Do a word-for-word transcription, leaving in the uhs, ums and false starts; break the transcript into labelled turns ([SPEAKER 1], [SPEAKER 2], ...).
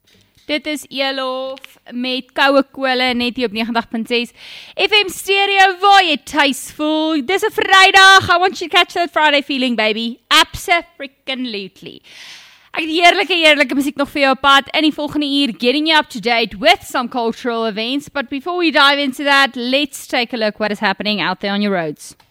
[SPEAKER 1] Dit is Elof met koue kole net hier op negentig punt ses F M Stereo waar jy tuis voel. Dis 'n Vrydag. I want you to catch that Friday feeling, baby. Abso-freaking-lutely. Ek het heerlike, heerlike musiek nog vir jou op pad in die volgende uur, getting you up to date with some cultural events. But before we dive into that, let's take a look what is happening out there on your roads.